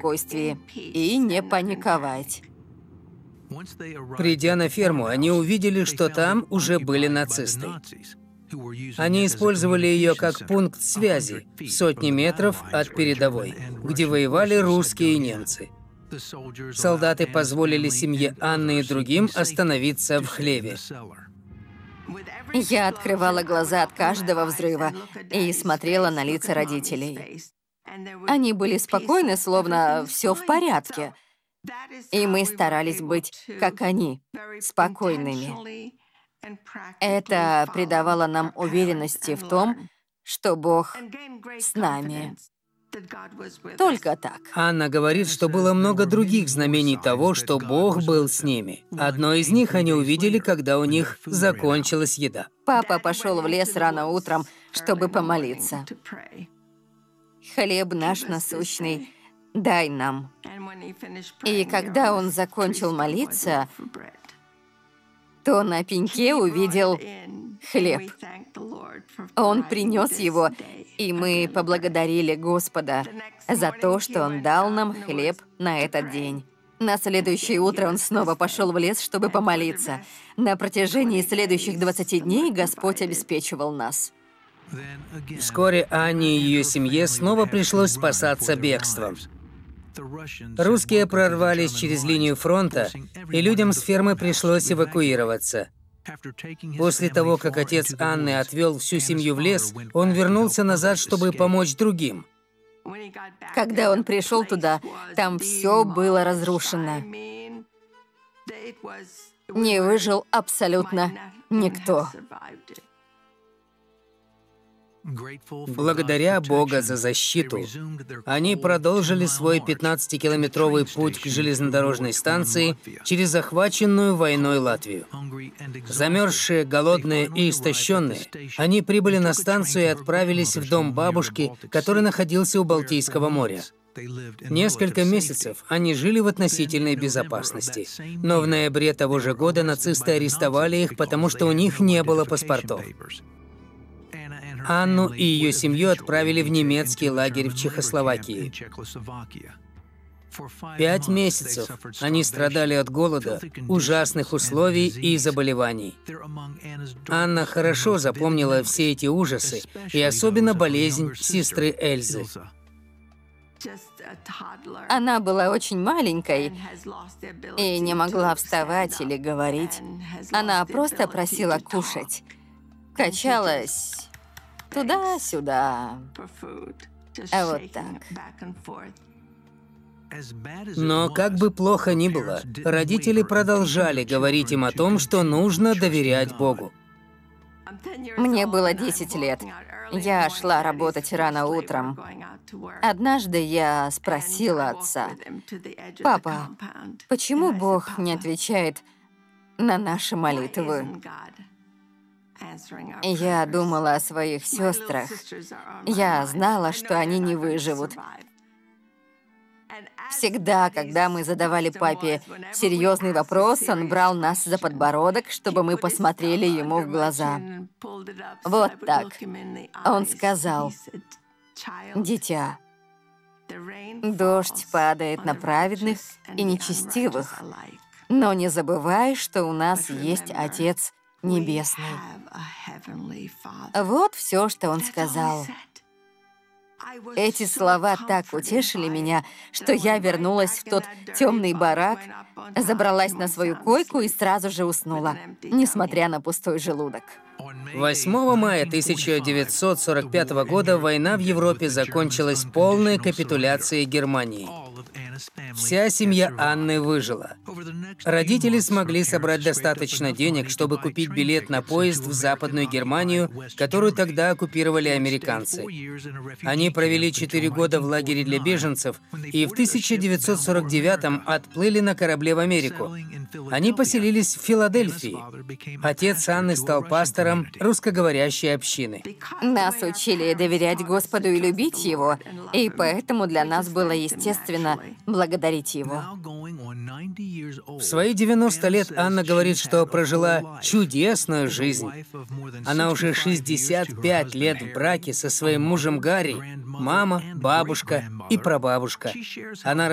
спокойствии и не паниковать. Придя на ферму, они увидели, что там уже были нацисты. Они использовали ее как пункт связи в сотни метров от передовой, где воевали русские и немцы. Солдаты позволили семье Анны и другим остановиться в хлеве. Я открывала глаза от каждого взрыва и смотрела на лица родителей. Они были спокойны, словно все в порядке. И мы старались быть, как они, спокойными. Это придавало нам уверенности в том, что Бог с нами. Только так. Анна говорит, что было много других знамений того, что Бог был с ними. Одно из них они увидели, когда у них закончилась еда. Папа пошел в лес рано утром, чтобы помолиться. «Хлеб наш насущный, дай нам». И когда он закончил молиться, то на пеньке увидел хлеб. Он принес его, и мы поблагодарили Господа за то, что Он дал нам хлеб на этот день. На следующее утро он снова пошел в лес, чтобы помолиться. На протяжении следующих 20 дней Господь обеспечивал нас. Вскоре Анне и ее семье снова пришлось спасаться бегством. Русские прорвались через линию фронта, и людям с фермы пришлось эвакуироваться. После того, как отец Анны отвел всю семью в лес, он вернулся назад, чтобы помочь другим. Когда он пришел туда, там все было разрушено. Не выжил абсолютно никто. Благодаря Бога за защиту, они продолжили свой 15-километровый путь к железнодорожной станции через захваченную войной Латвию. Замерзшие, голодные и истощенные, они прибыли на станцию и отправились в дом бабушки, который находился у Балтийского моря. Несколько месяцев они жили в относительной безопасности, но в ноябре того же года нацисты арестовали их, потому что у них не было паспортов. Анну и ее семью отправили в немецкий лагерь в Чехословакии. 5 месяцев они страдали от голода, ужасных условий и заболеваний. Анна хорошо запомнила все эти ужасы, и особенно болезнь сестры Эльзы. Она была очень маленькой и не могла встать или говорить. Она просто просила кушать. Качалась туда-сюда. А вот так. Но как бы плохо ни было, родители продолжали говорить им о том, что нужно доверять Богу. Мне было 10 лет. Я шла работать рано утром. Однажды я спросила отца: «Папа, почему Бог не отвечает на наши молитвы?» Я думала о своих сестрах. Я знала, что они не выживут. Всегда, когда мы задавали папе серьезный вопрос, он брал нас за подбородок, чтобы мы посмотрели ему в глаза. Вот так. Он сказал: «Дитя, дождь падает на праведных и нечестивых, но не забывай, что у нас есть Отец Небесный». Вот все, что он сказал. Эти слова так утешили меня, что я вернулась в тот темный барак, забралась на свою койку и сразу же уснула, несмотря на пустой желудок. 8 мая 1945 года война в Европе закончилась полной капитуляцией Германии. Вся семья Анны выжила. Родители смогли собрать достаточно денег, чтобы купить билет на поезд в Западную Германию, которую тогда оккупировали американцы. Они провели 4 года в лагере для беженцев и в 1949-м отплыли на корабле в Америку. Они поселились в Филадельфии. Отец Анны стал пастором русскоговорящей общины. Нас учили доверять Господу и любить Его, и поэтому для нас было естественно благодарить Его. В свои 90 лет Анна говорит, что прожила чудесную жизнь. Она уже 65 лет в браке со своим мужем Гарри, мама, бабушка и прабабушка. Она